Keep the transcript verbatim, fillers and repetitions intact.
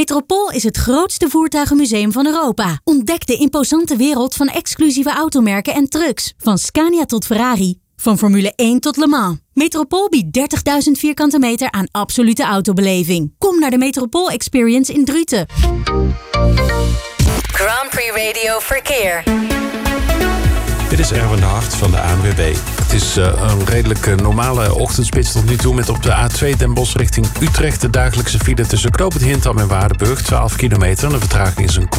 Metropool is het grootste voertuigenmuseum van Europa. Ontdek de imposante wereld van exclusieve automerken en trucks. Van Scania tot Ferrari. Van Formule één tot Le Mans. Metropool biedt dertigduizend vierkante meter aan absolute autobeleving. Kom naar de Metropool Experience in Druten. Grand Prix Radio Verkeer. Dit is Erwin de Hart van de A N W B. Het is uh, een redelijk uh, normale ochtendspits tot nu toe... met op de A twee Den Bosch richting Utrecht... de dagelijkse file tussen Knoop het Hintham en Waardenburg, twaalf kilometer. En de vertraging is een